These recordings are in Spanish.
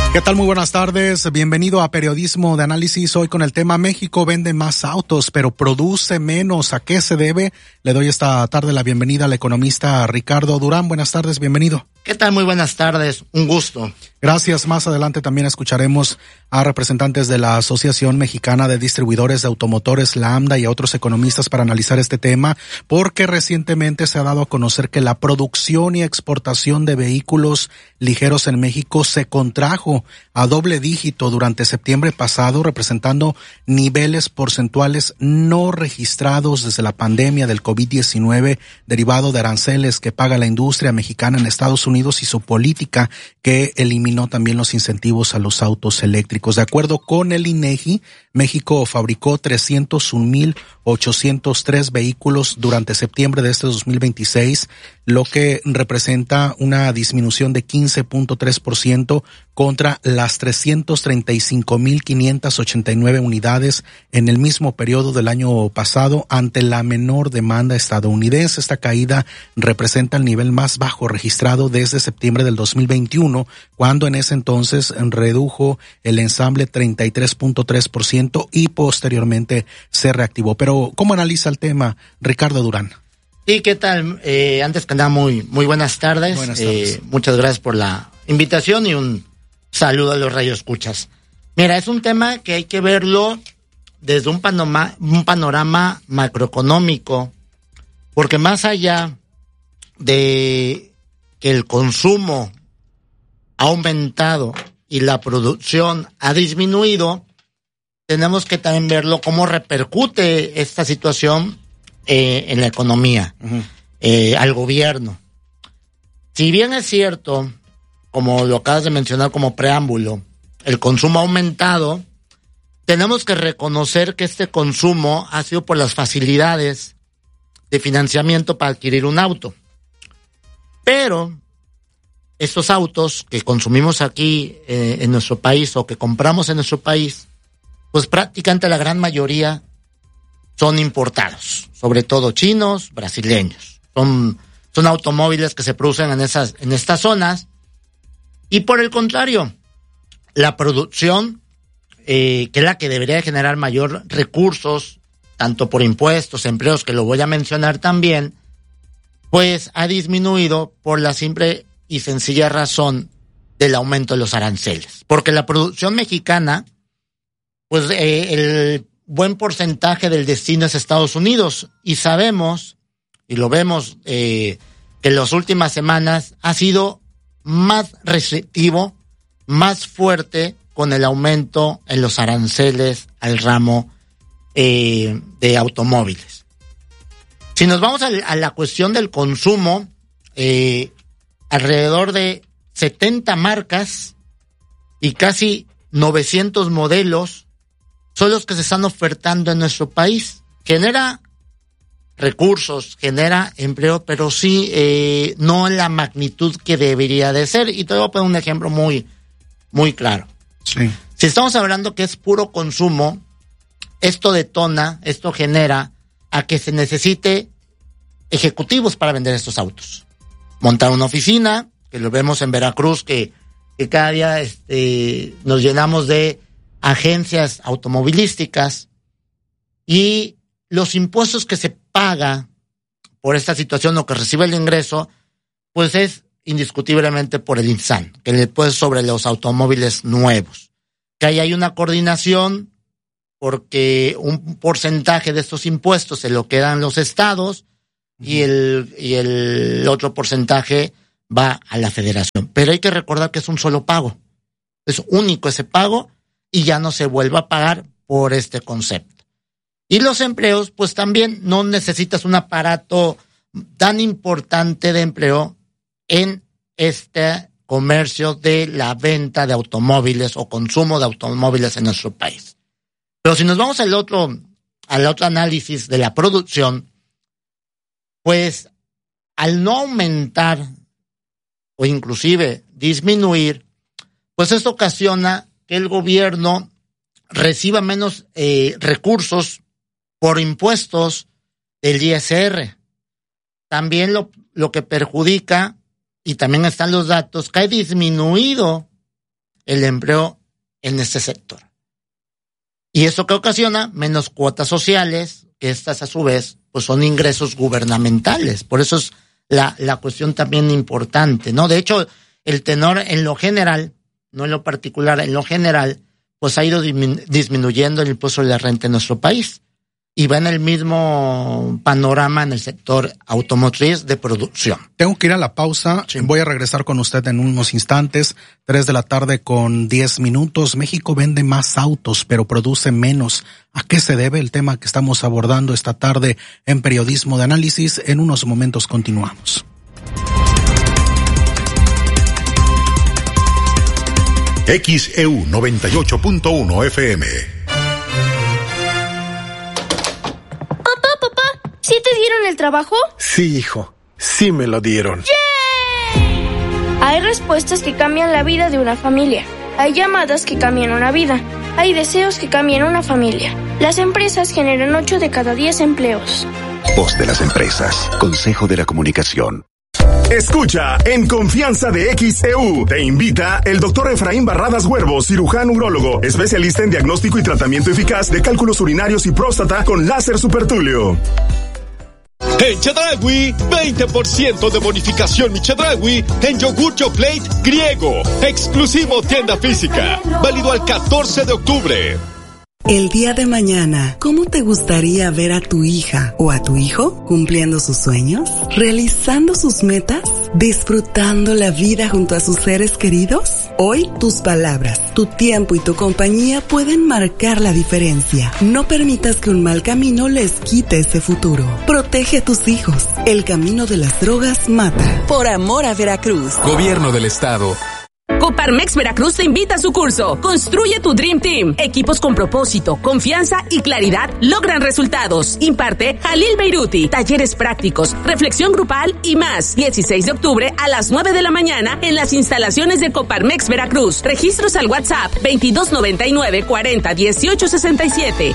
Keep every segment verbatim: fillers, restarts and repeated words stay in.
¿Qué tal? Muy buenas tardes. Bienvenido a Periodismo de Análisis. Hoy con el tema México vende más autos, pero produce menos. ¿A qué se debe? Le doy esta tarde la bienvenida al economista Ricardo Durán. Buenas tardes, bienvenido. ¿Qué tal? Muy buenas tardes. Un gusto. Gracias. Más adelante también escucharemos a representantes de la Asociación Mexicana de Distribuidores de Automotores, la AMDA, y a otros economistas para analizar este tema, porque recientemente se ha dado a conocer que la producción y exportación de vehículos ligeros en México se contrajo a doble dígito durante septiembre pasado, representando niveles porcentuales no registrados desde la pandemia del COVID diecinueve, derivado de aranceles que paga la industria mexicana en Estados Unidos y su política que eliminó también los incentivos a los autos eléctricos. De acuerdo con el INEGI, México fabricó trescientos un mil ochocientos tres vehículos durante septiembre de este dos mil veintiséis, lo que representa una disminución de quince punto tres por ciento contra las trescientos treinta y cinco mil quinientas ochenta y nueve unidades en el mismo periodo del año pasado, ante la menor demanda estadounidense. Esta caída representa el nivel más bajo registrado desde septiembre del dos mil veintiuno, cuando en ese entonces redujo el ensamble treinta y tres punto tres por ciento y posteriormente se reactivó. Pero, ¿cómo analiza el tema Ricardo Durán? Sí, ¿qué tal? Eh, antes que nada, muy, muy buenas tardes. Buenas tardes. Eh, muchas gracias por la invitación y un saludo a los radioescuchas. Mira, es un tema que hay que verlo desde un panorama, un panorama macroeconómico, porque más allá de que el consumo ha aumentado y la producción ha disminuido, tenemos que también verlo cómo repercute esta situación eh, en la economía, uh-huh. eh, al gobierno. Si bien es cierto, como lo acabas de mencionar como preámbulo, el consumo ha aumentado, tenemos que reconocer que este consumo ha sido por las facilidades de financiamiento para adquirir un auto. Pero estos autos que consumimos aquí eh, en nuestro país o que compramos en nuestro país, pues prácticamente la gran mayoría son importados, sobre todo chinos, brasileños. Son, son automóviles que se producen en esas, en estas zonas. Y por el contrario, la producción, eh, que es la que debería generar mayor recursos, tanto por impuestos, empleos, que lo voy a mencionar también, pues ha disminuido por la simple y sencilla razón del aumento de los aranceles. Porque la producción mexicana, pues eh, el buen porcentaje del destino es Estados Unidos, y sabemos, y lo vemos, eh, que en las últimas semanas ha sido más restrictivo, más fuerte con el aumento en los aranceles al ramo eh, de automóviles. Si nos vamos a, a la cuestión del consumo, eh, alrededor de setenta marcas y casi novecientos modelos son los que se están ofertando en nuestro país. Genera recursos, genera empleo, pero sí eh, no en la magnitud que debería de ser. Y te voy a poner un ejemplo muy, muy claro. Sí. Si estamos hablando que es puro consumo, esto detona, esto genera a que se necesite ejecutivos para vender estos autos. Montar una oficina, que lo vemos en Veracruz, que, que cada día este, nos llenamos de agencias automovilísticas, y los impuestos que se paga por esta situación o que recibe el ingreso, pues es indiscutiblemente por el INSAN, que le puede sobre los automóviles nuevos. Que ahí hay una coordinación, porque un porcentaje de estos impuestos se lo quedan los estados, uh-huh. y el y el otro porcentaje va a la federación. Pero hay que recordar que es un solo pago. Es único ese pago y ya no se vuelve a pagar por este concepto. Y los empleos, pues también no necesitas un aparato tan importante de empleo en este comercio de la venta de automóviles o consumo de automóviles en nuestro país. Pero si nos vamos al otro, al otro análisis de la producción, pues al no aumentar o inclusive disminuir, pues esto ocasiona que el gobierno reciba menos eh, recursos por impuestos del I S R. También lo, lo que perjudica, y también están los datos, que ha disminuido el empleo en este sector. Y eso que ocasiona menos cuotas sociales, que estas a su vez pues son ingresos gubernamentales. Por eso es la, la cuestión también importante, ¿no? De hecho, el tenor en lo general, no en lo particular, en lo general, pues ha ido disminu- disminuyendo el impuesto de la renta en nuestro país. Y va en el mismo panorama en el sector automotriz de producción. Tengo que ir a la pausa. Sí. Voy a regresar con usted en unos instantes. Tres de la tarde con diez minutos. México vende más autos, pero produce menos. ¿A qué se debe? El tema que estamos abordando esta tarde en Periodismo de Análisis. En unos momentos continuamos. X E U noventa y ocho punto uno F M. ¿Sí te dieron el trabajo? Sí, hijo. Sí me lo dieron. ¡Yay! Hay respuestas que cambian la vida de una familia. Hay llamadas que cambian una vida. Hay deseos que cambian una familia. Las empresas generan ocho de cada diez empleos. Voz de las empresas. Consejo de la Comunicación. Escucha En Confianza de X E U. Te invita el doctor Efraín Barradas Huervo, cirujano urólogo, especialista en diagnóstico y tratamiento eficaz de cálculos urinarios y próstata con láser supertulio. En Chedraui, veinte por ciento de bonificación mi Chedraui en yogur Yoplait griego. Exclusivo tienda física. Válido al catorce de octubre. El día de mañana, ¿cómo te gustaría ver a tu hija o a tu hijo cumpliendo sus sueños? ¿Realizando sus metas? ¿Disfrutando la vida junto a sus seres queridos? Hoy, tus palabras, tu tiempo y tu compañía pueden marcar la diferencia. No permitas que un mal camino les quite ese futuro. Protege a tus hijos. El camino de las drogas mata. Por amor a Veracruz. Gobierno del Estado. Coparmex Veracruz te invita a su curso Construye tu Dream Team. Equipos con propósito, confianza y claridad logran resultados. Imparte Jalil Beiruti. Talleres prácticos, reflexión grupal y más. dieciséis de octubre a las nueve de la mañana en las instalaciones de Coparmex Veracruz. Registros al WhatsApp veintidós noventa y nueve cuarenta dieciocho sesenta y siete.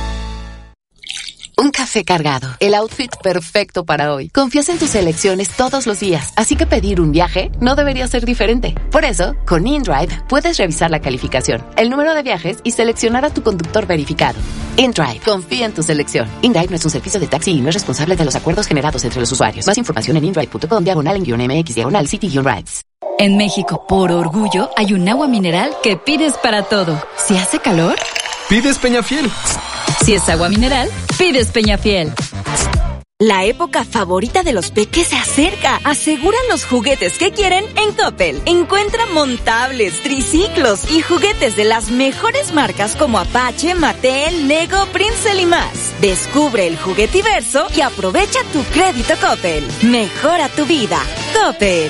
Un café cargado, el outfit perfecto para hoy. Confías en tus elecciones todos los días, así que pedir un viaje no debería ser diferente. Por eso, con InDrive puedes revisar la calificación, el número de viajes y seleccionar a tu conductor verificado. InDrive, confía en tu selección. InDrive no es un servicio de taxi y no es responsable de los acuerdos generados entre los usuarios. Más información en indrive punto com diagonal en guión mx diagonal city guión rides. En México, por orgullo, hay un agua mineral que pides para todo. Si hace calor, pides Peñafiel. Si es agua mineral, pides Peñafiel. La época favorita de los peques se acerca. Aseguran los juguetes que quieren en Coppel. Encuentra montables, triciclos y juguetes de las mejores marcas como Apache, Mattel, Lego, Princeton y más. Descubre el juguetiverso y aprovecha tu crédito Coppel. Mejora tu vida. Coppel.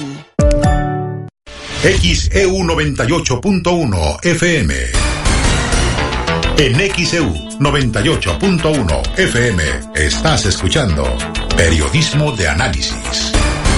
X E U noventa y ocho punto uno F M. En X E U noventa y ocho punto uno F M estás escuchando Periodismo de Análisis.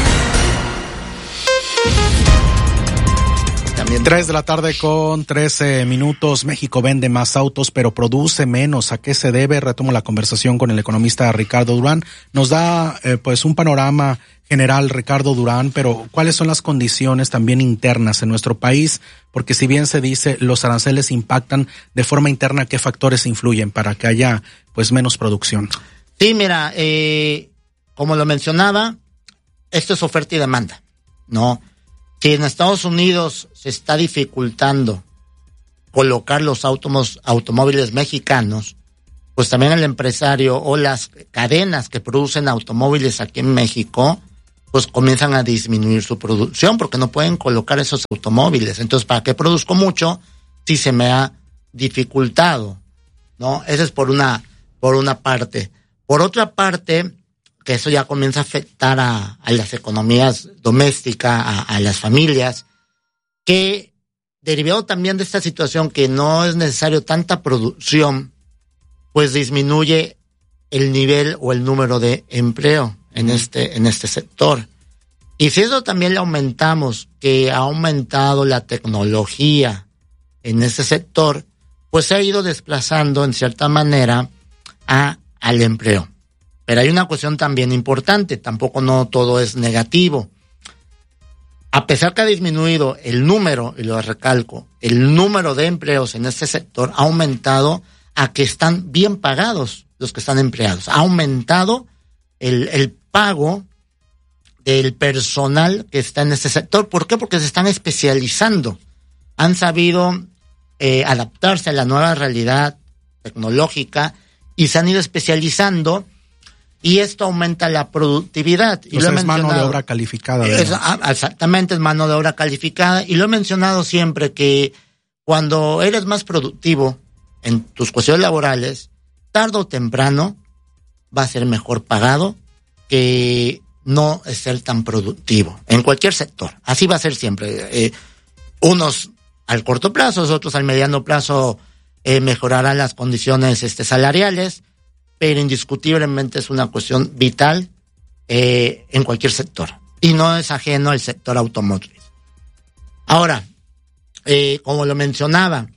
También tres de la tarde con trece minutos. México vende más autos, pero produce menos. ¿A qué se debe? Retomo la conversación con el economista Ricardo Durán. Nos da eh, pues un panorama general, Ricardo Durán, pero ¿cuáles son las condiciones también internas en nuestro país? Porque si bien se dice los aranceles impactan de forma interna, ¿qué factores influyen para que haya pues menos producción? Sí, mira, eh, como lo mencionaba, esto es oferta y demanda, ¿no? Si en Estados Unidos se está dificultando colocar los automos, automóviles mexicanos, pues también el empresario o las cadenas que producen automóviles aquí en México, pues comienzan a disminuir su producción porque no pueden colocar esos automóviles. Entonces, ¿para qué produzco mucho si se me ha dificultado? ¿No? Eso es por una, por una parte. Por otra parte, que eso ya comienza a afectar a, a las economías domésticas, a, a las familias, que derivado también de esta situación que no es necesario tanta producción, pues disminuye el nivel o el número de empleo en este, en este sector. Y si eso también le aumentamos, que ha aumentado la tecnología en ese sector, pues se ha ido desplazando en cierta manera a, al empleo. Pero hay una cuestión también importante, tampoco no todo es negativo. a pesar que ha disminuido el número, y lo recalco, el número de empleos en este sector ha aumentado a que están bien pagados los que están empleados. Ha aumentado el, el pago del personal que está en este sector. ¿Por qué? Porque se están especializando. Han sabido eh, adaptarse a la nueva realidad tecnológica y se han ido especializando, y esto aumenta la productividad. Y o lo sea, he es mano de obra calificada. Es, exactamente, es mano de obra calificada, y lo he mencionado siempre, que cuando eres más productivo en tus cuestiones laborales, tarde o temprano va a ser mejor pagado que no ser tan productivo en cualquier sector. Así va a ser siempre. Eh, unos al corto plazo, otros al mediano plazo eh, mejorarán las condiciones este, salariales, pero indiscutiblemente es una cuestión vital eh, en cualquier sector, y no es ajeno al sector automotriz. Ahora, eh, como lo mencionaba,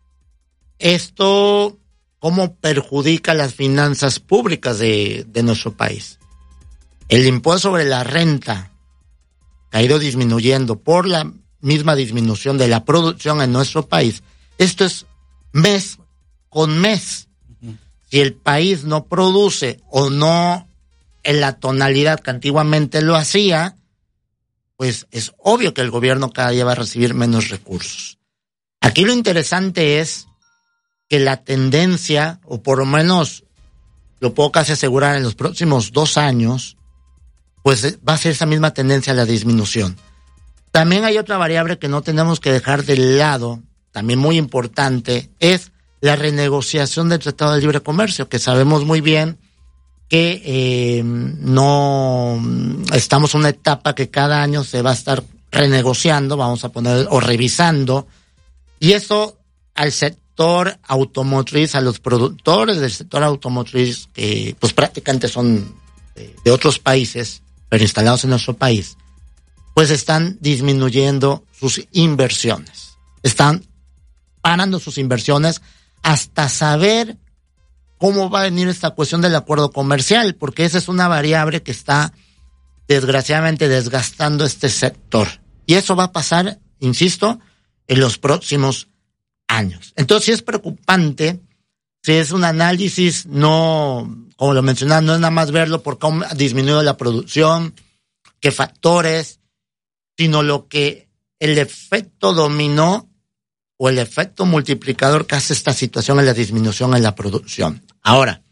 esto cómo perjudica las finanzas públicas de, de nuestro país. El impuesto sobre la renta ha ido disminuyendo por la misma disminución de la producción en nuestro país. Esto es mes con mes. Si el país no produce o no en la tonalidad que antiguamente lo hacía, pues es obvio que el gobierno cada día va a recibir menos recursos. Aquí lo interesante es que la tendencia, o por lo menos lo puedo casi asegurar en los próximos dos años, pues va a ser esa misma tendencia a la disminución. También hay otra variable que no tenemos que dejar de lado, también muy importante, es la renegociación del Tratado de Libre Comercio, que sabemos muy bien que eh, no estamos en una etapa que cada año se va a estar renegociando, vamos a poner, o revisando, y eso al sector automotriz, a los productores del sector automotriz, que pues prácticamente son de, de otros países, pero instalados en nuestro país, pues están disminuyendo sus inversiones, están parando sus inversiones hasta saber cómo va a venir esta cuestión del acuerdo comercial, porque esa es una variable que está desgraciadamente desgastando este sector. Y eso va a pasar, insisto, en los próximos años. Entonces, sí es preocupante, si es un análisis, no, como lo mencionaba, no es nada más verlo por cómo ha disminuido la producción, qué factores, sino lo que el efecto dominó o el efecto multiplicador que hace esta situación en la disminución en la producción. Ahora,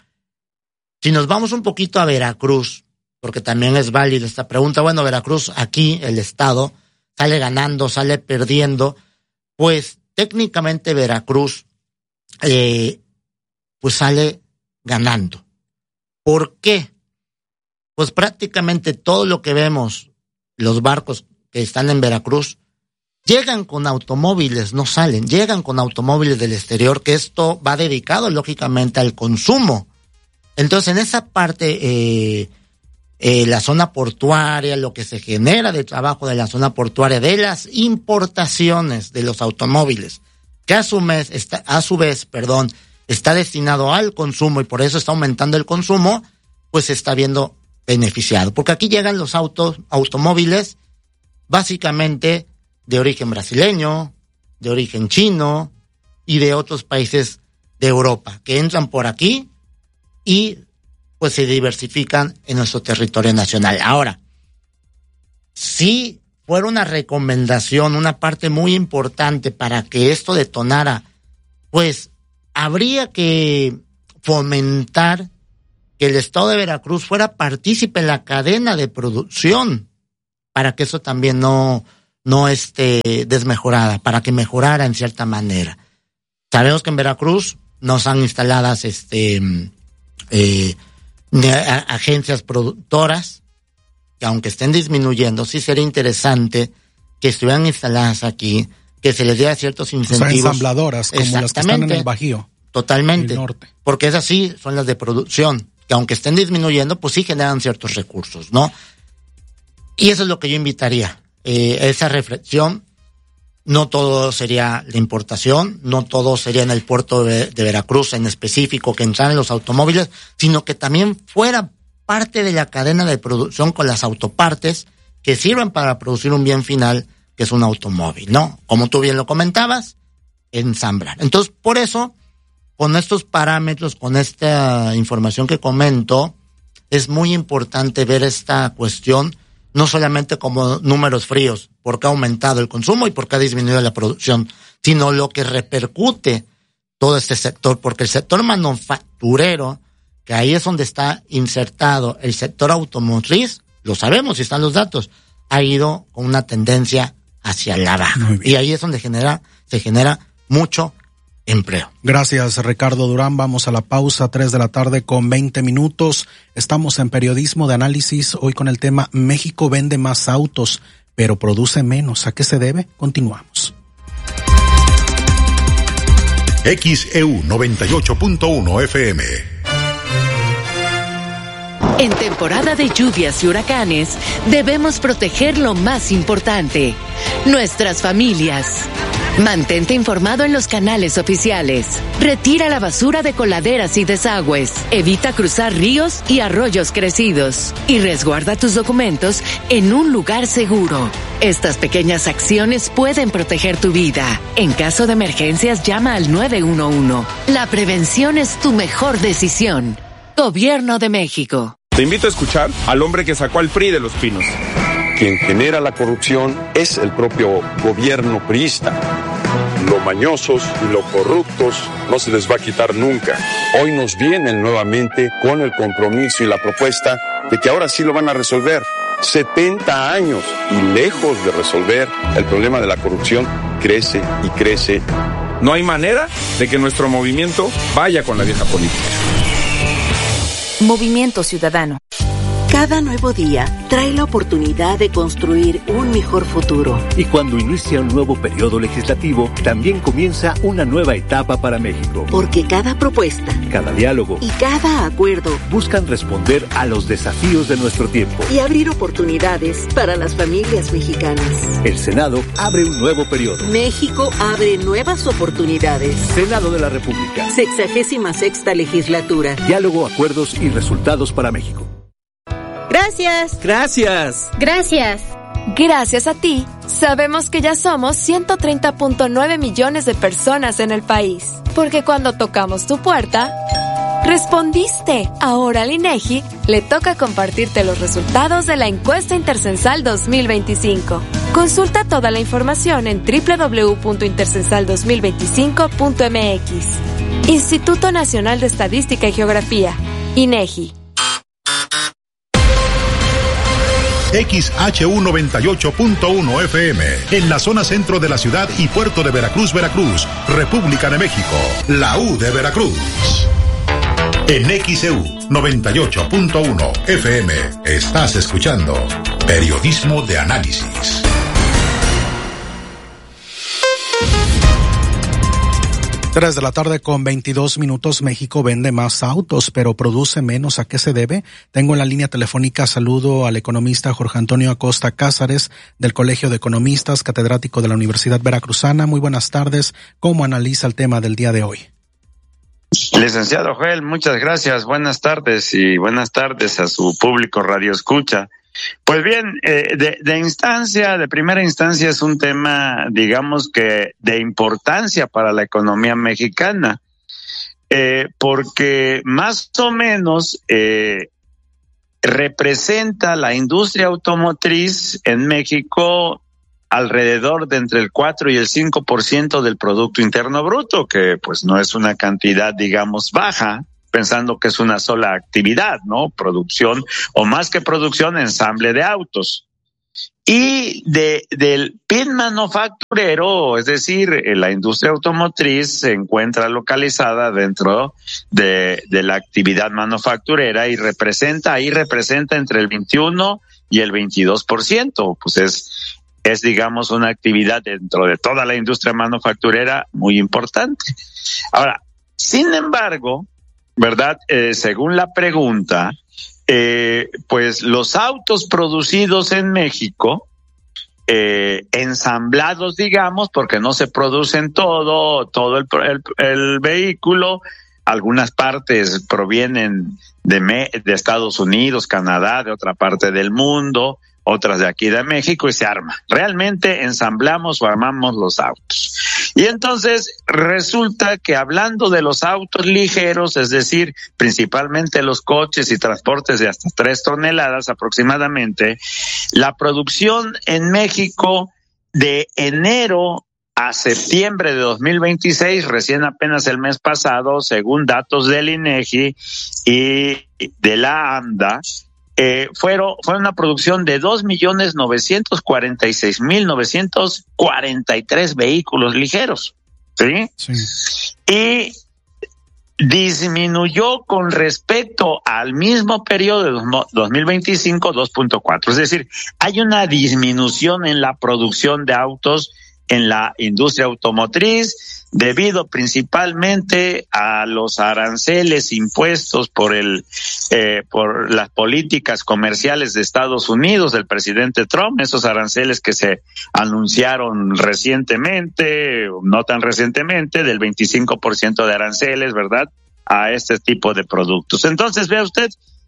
si nos vamos un poquito a Veracruz, porque también es válida esta pregunta, bueno, Veracruz, aquí el estado sale ganando, sale perdiendo, pues técnicamente Veracruz eh, pues sale ganando. ¿Por qué? Pues prácticamente todo lo que vemos, los barcos que están en Veracruz, llegan con automóviles, no salen, llegan con automóviles del exterior, que esto va dedicado lógicamente al consumo. Entonces, en esa parte, eh, eh, la zona portuaria, lo que se genera de trabajo de la zona portuaria, de las importaciones de los automóviles, que a su vez está, a su vez, perdón, está destinado al consumo y por eso está aumentando el consumo, pues se está viendo beneficiado. Porque aquí llegan los autos, automóviles, básicamente de origen brasileño, de origen chino y de otros países de Europa, que entran por aquí y pues se diversifican en nuestro territorio nacional. Ahora, si fuera una recomendación, una parte muy importante para que esto detonara, pues habría que fomentar que el estado de Veracruz fuera partícipe en la cadena de producción, para que eso también no no esté desmejorada, para que mejorara en cierta manera. Sabemos que en Veracruz no están instaladas este eh, a, agencias productoras, que aunque estén disminuyendo, sí sería interesante que estuvieran instaladas aquí, que se les diera ciertos incentivos. O sea, ensambladoras, como las que están en el Bajío. Totalmente, porque esas sí son las de producción, que aunque estén disminuyendo, pues sí generan ciertos recursos, ¿no? Y eso es lo que yo invitaría. Eh, esa reflexión, no todo sería la importación, no todo sería en el puerto de, de Veracruz en específico que entraran los automóviles, sino que también fuera parte de la cadena de producción con las autopartes que sirven para producir un bien final, que es un automóvil, ¿no? Como tú bien lo comentabas, ensamblar. Entonces, por eso, con estos parámetros, con esta información que comento, es muy importante ver esta cuestión, no solamente como números fríos, porque ha aumentado el consumo y porque ha disminuido la producción, sino lo que repercute todo este sector, porque el sector manufacturero, que ahí es donde está insertado el sector automotriz, lo sabemos y están los datos, ha ido con una tendencia hacia la baja. Y ahí es donde genera, se genera mucho empleo. Gracias, Ricardo Durán. Vamos a la pausa, tres de la tarde con veinte minutos. Estamos en Periodismo de Análisis, hoy con el tema México vende más autos, pero produce menos. ¿A qué se debe? Continuamos. X E U noventa y ocho punto uno F M. En temporada de lluvias y huracanes, debemos proteger lo más importante, nuestras familias. Mantente informado en los canales oficiales. Retira la basura de coladeras y desagües. Evita cruzar ríos y arroyos crecidos. Y resguarda tus documentos en un lugar seguro. Estas pequeñas acciones pueden proteger tu vida. En caso de emergencias, llama al nueve uno uno. La prevención es tu mejor decisión. Gobierno de México. Te invito a escuchar al hombre que sacó al P R I de Los Pinos. Quien genera la corrupción es el propio gobierno priista. Lo mañosos y lo corruptos no se les va a quitar nunca. Hoy nos vienen nuevamente con el compromiso y la propuesta de que ahora sí lo van a resolver. setenta años y lejos de resolver el problema de la corrupción, crece y crece. No hay manera de que nuestro movimiento vaya con la vieja política. Movimiento Ciudadano. Cada nuevo día trae la oportunidad de construir un mejor futuro. Y cuando inicia un nuevo periodo legislativo, también comienza una nueva etapa para México. Porque cada propuesta, cada diálogo y cada acuerdo buscan responder a los desafíos de nuestro tiempo y abrir oportunidades para las familias mexicanas. El Senado abre un nuevo periodo. México abre nuevas oportunidades. Senado de la República. Sexagésima sexta legislatura. Diálogo, acuerdos y resultados para México. Gracias. Gracias. Gracias. Gracias a ti, sabemos que ya somos ciento treinta punto nueve millones de personas en el país. Porque cuando tocamos tu puerta, respondiste. Ahora al INEGI le toca compartirte los resultados de la encuesta intercensal dos mil veinticinco. Consulta toda la información en doble u doble u doble u punto intercensal dos mil veinticinco punto m x. Instituto Nacional de Estadística y Geografía, INEGI. X H U noventa y ocho punto uno F M, en la zona centro de la ciudad y puerto de Veracruz, Veracruz, República de México, la U de Veracruz. En X E U noventa y ocho punto uno F M, estás escuchando Periodismo de Análisis. Tres de la tarde con veintidós minutos. México vende más autos, pero produce menos. ¿A qué se debe? Tengo en la línea telefónica, saludo al economista Jorge Antonio Acosta Cázares, del Colegio de Economistas, catedrático de la Universidad Veracruzana. Muy buenas tardes. ¿Cómo analiza el tema del día de hoy? Licenciado Joel, muchas gracias. Buenas tardes y buenas tardes a su público Radio Escucha. Pues bien, eh, de, de instancia, de primera instancia es un tema, digamos que de importancia para la economía mexicana, eh, porque más o menos eh, representa la industria automotriz en México alrededor de entre el cuatro y el cinco por ciento del Producto Interno Bruto, que pues no es una cantidad, digamos, baja, pensando que es una sola actividad, ¿no? Producción, o más que producción, ensamble de autos. Y de del P I B manufacturero, es decir, la industria automotriz se encuentra localizada dentro de, de la actividad manufacturera y representa, ahí representa entre el veintiuno y el veintidós por ciento. Pues es, es digamos, una actividad dentro de toda la industria manufacturera muy importante. Ahora, sin embargo, ¿verdad? Eh, según la pregunta, eh, pues los autos producidos en México, eh, ensamblados, digamos, porque no se producen todo, todo el, el, el vehículo, algunas partes provienen de, me, de Estados Unidos, Canadá, de otra parte del mundo, otras de aquí de México, y se arma. Realmente ensamblamos o armamos los autos. Y entonces resulta que hablando de los autos ligeros, es decir, principalmente los coches y transportes de hasta tres toneladas aproximadamente, la producción en México de enero a septiembre de dos mil veintiséis, recién apenas el mes pasado, según datos del INEGI y de la AMDA, Eh, fueron, fue una producción de dos millones novecientos cuarenta y seis mil novecientos cuarenta y tres vehículos ligeros, ¿sí? Sí. Y disminuyó con respecto al mismo periodo de dos mil veinticinco dos punto cuatro. Es decir, hay una disminución en la producción de autos en la industria automotriz, debido principalmente a los aranceles impuestos por el eh, por las políticas comerciales de Estados Unidos del presidente Trump, esos aranceles que se anunciaron recientemente, no tan recientemente, del veinticinco por ciento de aranceles, ¿verdad?, a este tipo de productos. Entonces, vea usted,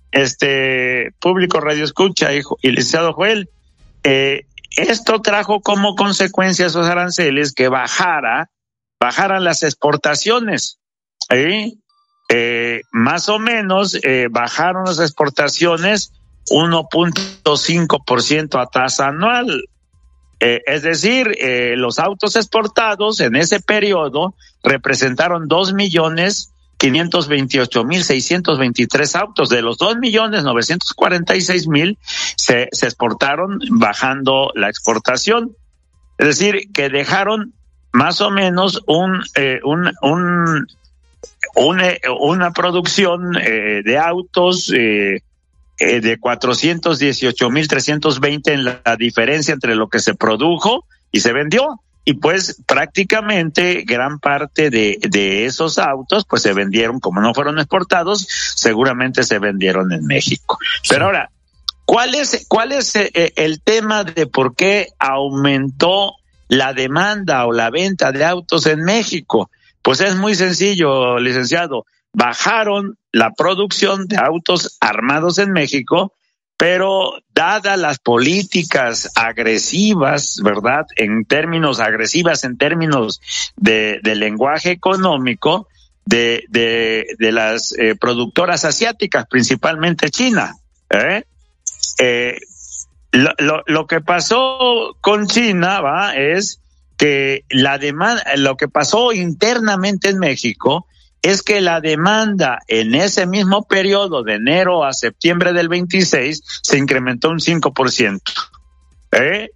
este público radio escucha y, y licenciado Joel, eh, esto trajo como consecuencia esos aranceles que bajara, bajaran las exportaciones, ¿sí? Eh, más o menos eh, bajaron las exportaciones uno punto cinco por ciento a tasa anual. Eh, es decir, eh, los autos exportados en ese periodo representaron dos millones quinientos veintiocho mil seiscientos veintitrés autos. De los dos millones novecientos cuarenta y seis mil se, se exportaron bajando la exportación. Es decir, que dejaron más o menos un, eh, un, un, un eh, una producción eh, de autos eh, eh, de cuatrocientos dieciocho mil trescientos veinte en la, la diferencia entre lo que se produjo y se vendió. Y pues prácticamente gran parte de, de esos autos pues se vendieron, como no fueron exportados, seguramente se vendieron en México. Pero ahora, ¿cuál es, cuál es el tema de por qué aumentó la demanda o la venta de autos en México? Pues es muy sencillo, licenciado. Bajaron la producción de autos armados en México, pero dadas las políticas agresivas, ¿verdad?, en términos agresivas, en términos de, de lenguaje económico, de, de, de las eh, productoras asiáticas, principalmente China, ¿eh? Eh, lo, lo, lo que pasó con China, ¿va?, es que la demanda, lo que pasó internamente en México es que la demanda en ese mismo periodo de enero a septiembre del veintiséis se incrementó un cinco por ciento. ¿Eh?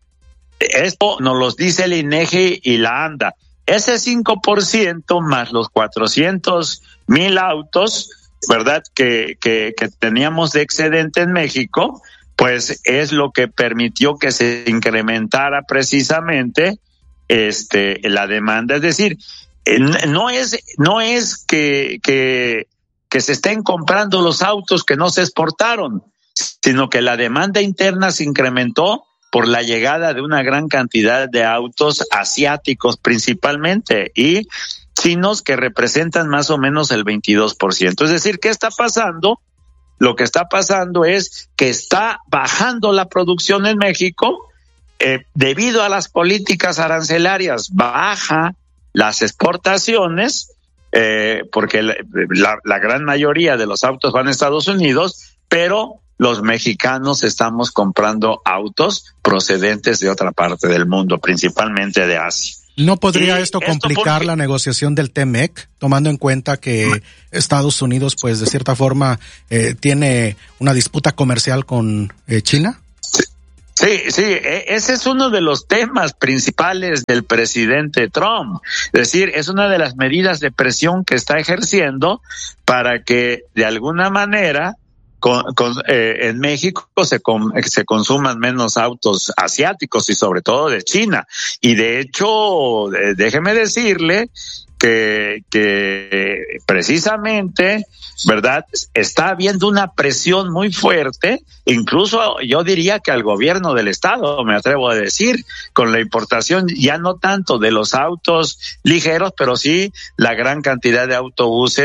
Esto nos lo dice el INEGI y la AMDA. Ese cinco por ciento más los cuatrocientos mil autos, ¿verdad?, que, que, que teníamos de excedente en México, pues es lo que permitió que se incrementara precisamente este la demanda. Es decir, No es, no es que, que, que se estén comprando los autos que no se exportaron, sino que la demanda interna se incrementó por la llegada de una gran cantidad de autos asiáticos principalmente y chinos que representan más o menos el veintidós por ciento. Es decir, ¿qué está pasando? Lo que está pasando es que está bajando la producción en México eh, debido a las políticas arancelarias. Baja las exportaciones, eh, porque la, la, la gran mayoría de los autos van a Estados Unidos, pero los mexicanos estamos comprando autos procedentes de otra parte del mundo, principalmente de Asia. ¿No podría y esto esto complicar porque... la negociación del T M E C, tomando en cuenta que Estados Unidos, pues de cierta forma, eh, tiene una disputa comercial con eh, China? Sí, sí, ese es uno de los temas principales del presidente Trump. Es decir, es una de las medidas de presión que está ejerciendo para que de alguna manera con, con, eh, en México se, con, se consuman menos autos asiáticos y sobre todo de China. Y de hecho, eh, déjeme decirle que, que precisamente, ¿verdad?, está habiendo una presión muy fuerte, incluso yo diría que al gobierno del estado, me atrevo a decir, con la importación ya no tanto de los autos ligeros, pero sí la gran cantidad de autobuses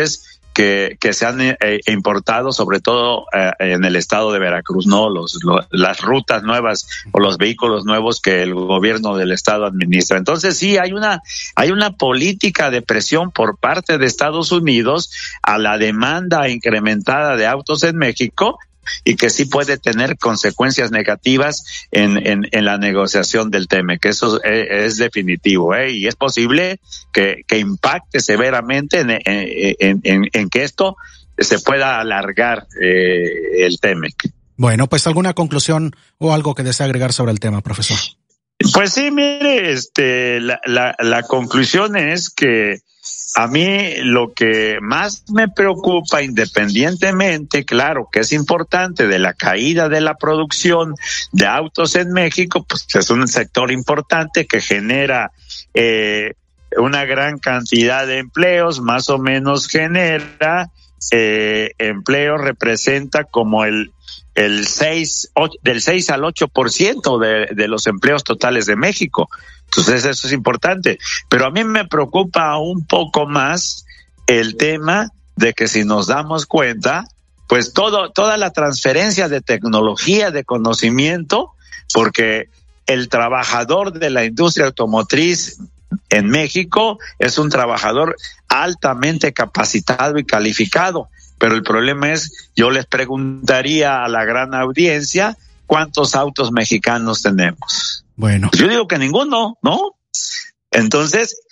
que, que se han eh, importado, sobre todo eh, en el estado de Veracruz, ¿no? Los, lo, las rutas nuevas o los vehículos nuevos que el gobierno del estado administra. Entonces sí, hay una, hay una política de presión por parte de Estados Unidos a la demanda incrementada de autos en México, y que sí puede tener consecuencias negativas en, en, en la negociación del T E M E, que eso es, es definitivo, ¿eh? Y es posible que, que impacte severamente en, en, en, en que esto se pueda alargar eh, el T E M E. Bueno, pues alguna conclusión o algo que desea agregar sobre el tema, profesor. Pues sí, mire, este, la, la, la conclusión es que a mí lo que más me preocupa, independientemente, claro, que es importante, de la caída de la producción de autos en México, pues es un sector importante que genera eh, una gran cantidad de empleos, más o menos genera eh, empleo, representa como el el seis, ocho, del seis al ocho por ciento de, de los empleos totales de México. Entonces eso es importante. Pero a mí me preocupa un poco más el tema de que, si nos damos cuenta, pues todo, toda la transferencia de tecnología, de conocimiento, porque el trabajador de la industria automotriz en México es un trabajador altamente capacitado y calificado. Pero el problema es, yo les preguntaría a la gran audiencia, ¿cuántos autos mexicanos tenemos? Bueno. Yo digo que ninguno, ¿no? Entonces,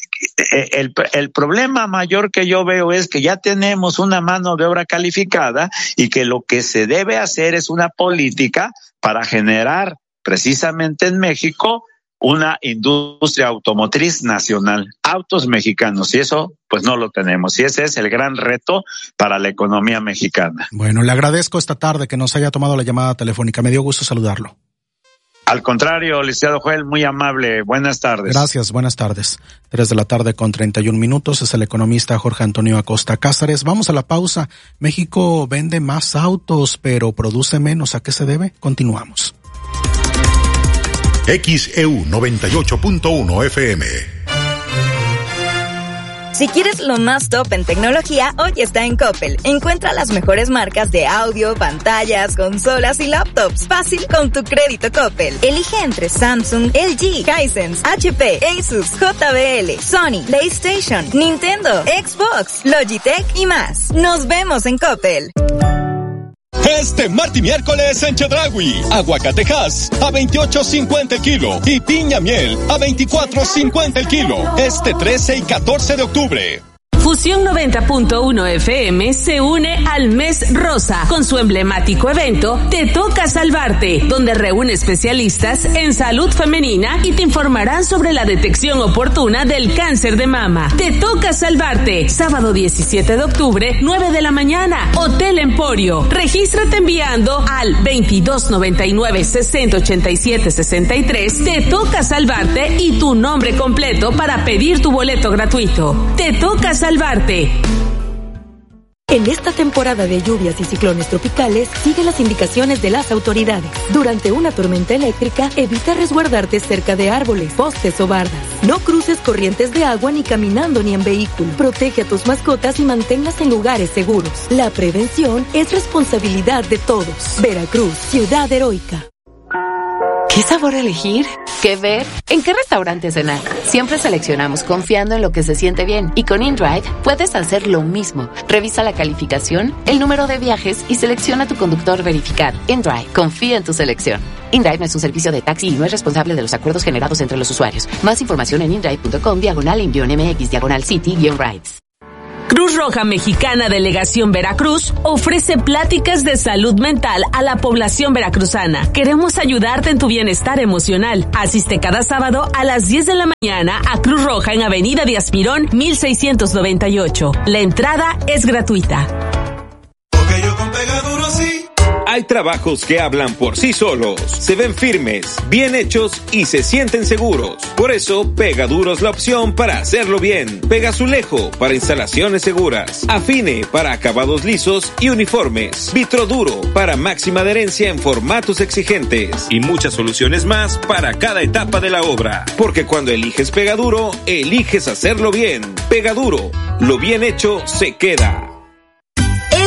el, el problema mayor que yo veo es que ya tenemos una mano de obra calificada y que lo que se debe hacer es una política para generar precisamente en México una industria automotriz nacional, autos mexicanos, y eso pues no lo tenemos, y ese es el gran reto para la economía mexicana. Bueno, le agradezco esta tarde que nos haya tomado la llamada telefónica, me dio gusto saludarlo. Al contrario, licenciado Joel, muy amable, buenas tardes. Gracias, buenas tardes. Tres de la tarde con treinta y un minutos, es el economista Jorge Antonio Acosta Cázares. Vamos a la pausa. México vende más autos, pero produce menos. ¿A qué se debe? Continuamos. X E U noventa y ocho punto uno F M. Si quieres lo más top en tecnología, hoy está en Coppel. Encuentra las mejores marcas de audio, pantallas, consolas y laptops. Fácil con tu crédito Coppel. Elige entre Samsung, L G, Hisense, H P, Asus, J B L, Sony, PlayStation, Nintendo, Xbox, Logitech y más. Nos vemos en Coppel. Este martes y miércoles en Chedraui, aguacatejas a veintiocho cincuenta el kilo y piña miel a veinticuatro cincuenta el kilo. Este trece y catorce de octubre. Fusión noventa punto uno F M se une al Mes Rosa con su emblemático evento Te Toca Salvarte, donde reúne especialistas en salud femenina y te informarán sobre la detección oportuna del cáncer de mama. Te Toca Salvarte, sábado diecisiete de octubre, nueve de la mañana, Hotel Emporio. Regístrate enviando al veintidós noventa y nueve sesenta ochenta y siete sesenta y tres. Te Toca Salvarte y tu nombre completo para pedir tu boleto gratuito. Te Toca Salvarte. En esta temporada de lluvias y ciclones tropicales, sigue las indicaciones de las autoridades. Durante una tormenta eléctrica, evita resguardarte cerca de árboles, postes o bardas. No cruces corrientes de agua ni caminando ni en vehículo. Protege a tus mascotas y manténlas en lugares seguros. La prevención es responsabilidad de todos. Veracruz, ciudad heroica. ¿Qué sabor elegir? ¿Qué ver? ¿En qué restaurante cenar? Siempre seleccionamos confiando en lo que se siente bien. Y con InDrive puedes hacer lo mismo. Revisa la calificación, el número de viajes y selecciona tu conductor verificado. InDrive, confía en tu selección. InDrive no es un servicio de taxi y no es responsable de los acuerdos generados entre los usuarios. Más información en indrive punto com diagonal envío mx diagonal city guión rides. Cruz Roja Mexicana Delegación Veracruz ofrece pláticas de salud mental a la población veracruzana. Queremos ayudarte en tu bienestar emocional. Asiste cada sábado a las diez de la mañana a Cruz Roja en Avenida Díaz Mirón, mil seiscientos noventa y ocho. La entrada es gratuita. Porque yo con Pegaduro sí. Hay trabajos que hablan por sí solos, se ven firmes, bien hechos y se sienten seguros. Por eso, Pegaduro es la opción para hacerlo bien. Pegazulejo para instalaciones seguras. Afine para acabados lisos y uniformes. Vitroduro para máxima adherencia en formatos exigentes. Y muchas soluciones más para cada etapa de la obra. Porque cuando eliges Pegaduro, eliges hacerlo bien. Pegaduro, lo bien hecho se queda.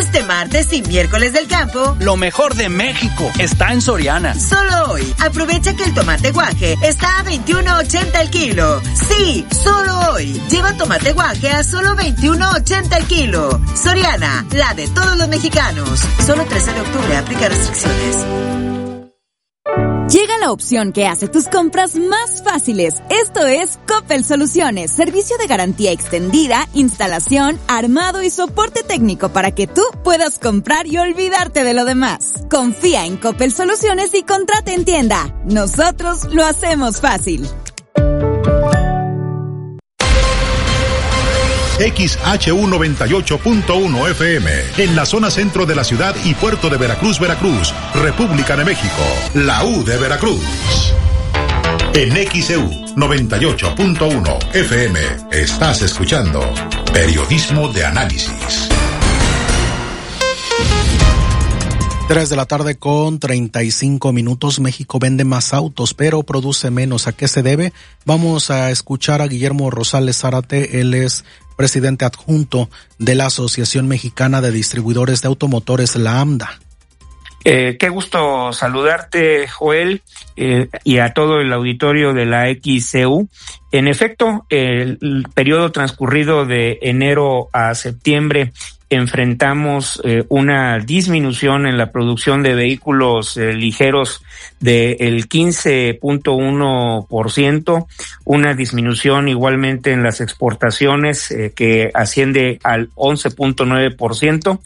Este martes y miércoles del campo, lo mejor de México está en Soriana. Solo hoy, aprovecha que el tomate guaje está a veintiuno ochenta el kilo. Sí, solo hoy. Lleva tomate guaje a solo veintiuno ochenta el kilo. Soriana, la de todos los mexicanos. Solo trece de octubre, aplica restricciones. Llega la opción que hace tus compras más fáciles. Esto es Coppel Soluciones, servicio de garantía extendida, instalación, armado y soporte técnico para que tú puedas comprar y olvidarte de lo demás. Confía en Coppel Soluciones y contrata en tienda. Nosotros lo hacemos fácil. X H U noventa y ocho punto uno F M, en la zona centro de la ciudad y puerto de Veracruz, Veracruz, República de México, la U de Veracruz. En X E U noventa y ocho punto uno F M, estás escuchando Periodismo de Análisis. Tres de la tarde con treinta y cinco minutos. México vende más autos, pero produce menos. ¿A qué se debe? Vamos a escuchar a Guillermo Rosales Zárate. Él es presidente adjunto de la Asociación Mexicana de Distribuidores de Automotores, la AMDA. Eh, qué gusto saludarte, Joel, eh, y a todo el auditorio de la X E U. En efecto, el, el periodo transcurrido de enero a septiembre enfrentamos eh, una disminución en la producción de vehículos eh, ligeros del quince punto uno por ciento, una disminución igualmente en las exportaciones eh, que asciende al once punto nueve por ciento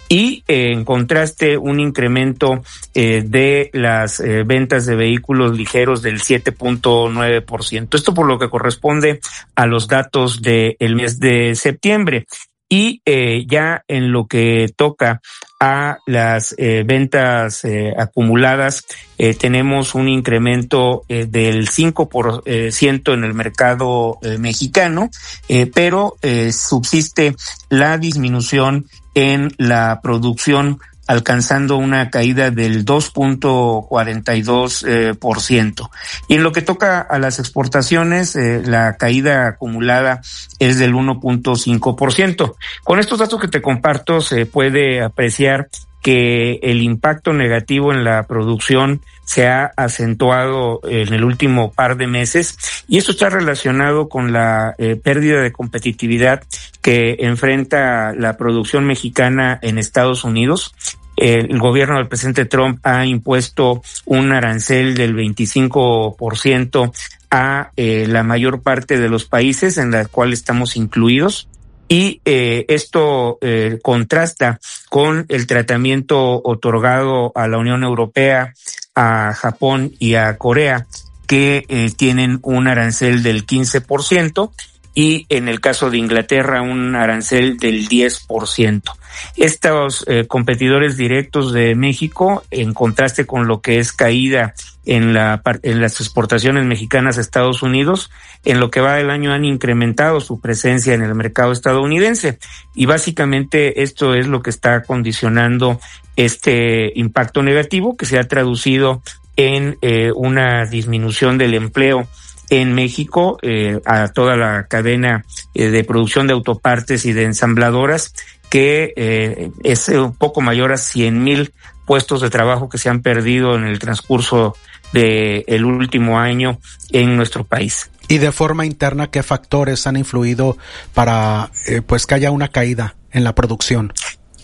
y eh, en contraste un incremento eh, de las eh, ventas de vehículos ligeros del siete punto nueve por ciento. Esto por lo que corresponde a los datos del mes de septiembre. Y eh, ya en lo que toca a las eh, ventas eh, acumuladas, eh, tenemos un incremento eh, del cinco por ciento en el mercado eh, mexicano, eh, pero eh, subsiste la disminución en la producción, alcanzando una caída del dos punto cuarenta y dos por ciento. Y en lo que toca a las exportaciones, eh, la caída acumulada es del uno punto cinco por ciento. Con estos datos que te comparto se puede apreciar que el impacto negativo en la producción se ha acentuado en el último par de meses y esto está relacionado con la eh, pérdida de competitividad que enfrenta la producción mexicana en Estados Unidos. El gobierno del presidente Trump ha impuesto un arancel del veinticinco por ciento a eh, la mayor parte de los países en los cuales estamos incluidos. Y eh, esto eh, contrasta con el tratamiento otorgado a la Unión Europea, a Japón y a Corea, que eh, tienen un arancel del quince por ciento y en el caso de Inglaterra un arancel del diez por ciento. Estos eh, competidores directos de México, en contraste con lo que es caída en la en las exportaciones mexicanas a Estados Unidos, en lo que va del año han incrementado su presencia en el mercado estadounidense y básicamente esto es lo que está condicionando este impacto negativo que se ha traducido en eh, una disminución del empleo en México, eh, a toda la cadena eh, de producción de autopartes y de ensambladoras, que eh, es un poco mayor a cien mil puestos de trabajo que se han perdido en el transcurso de el último año en nuestro país. Y de forma interna, ¿qué factores han influido para eh, pues que haya una caída en la producción?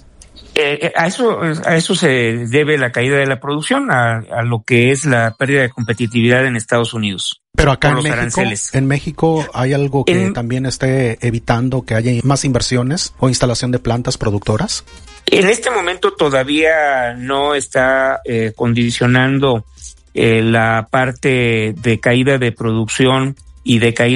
Eh, a eso a eso se debe la caída de la producción, a, a lo que es la pérdida de competitividad en Estados Unidos. Pero acá en México, en México hay algo que en, también esté evitando que haya más inversiones o instalación de plantas productoras. En este momento todavía no está eh, condicionando eh, la parte de caída de producción y de caída